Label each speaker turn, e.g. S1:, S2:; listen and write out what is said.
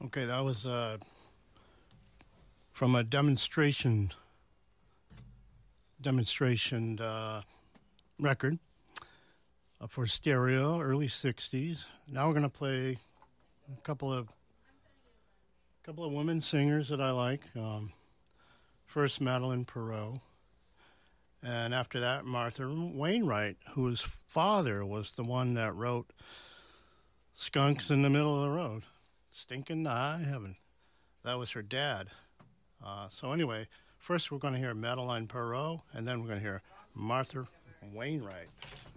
S1: Okay, that was from a demonstration record for stereo, early '60s. Now we're going to play a couple of women singers that I like. First, Madeleine Perreault, and after that, Martha Wainwright, whose father was the one that wrote "Skunks in the Middle of the Road," "Stinking to High Heaven." That was her dad. So anyway, first we're going to hear Madeleine Perreault, and then we're going to hear Martha Wainwright.